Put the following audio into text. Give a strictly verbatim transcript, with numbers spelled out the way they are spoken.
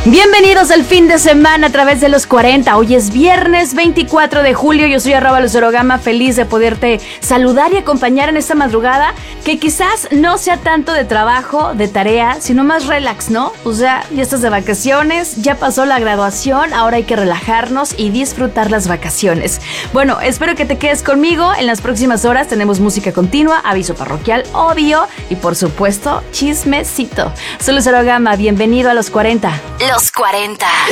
Bienvenidos al fin de semana a través de los cuarenta. Hoy es viernes veinticuatro de julio. Yo soy arroba Lucerogama, feliz de poderte saludar y acompañar en esta madrugada que quizás no sea tanto de trabajo, de tarea, sino más relax, ¿no? O sea, ya estás de vacaciones, ya pasó la graduación, ahora hay que relajarnos y disfrutar las vacaciones. Bueno, espero que te quedes conmigo. En las próximas horas tenemos música continua, aviso parroquial, obvio, y por supuesto, chismecito. Soy Lucerogama, bienvenido a los cuarenta. Los cuarenta.